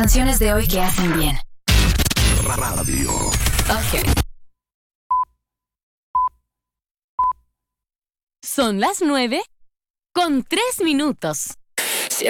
canciones de hoy que hacen bien. Radio. Ok. Son las 9:03.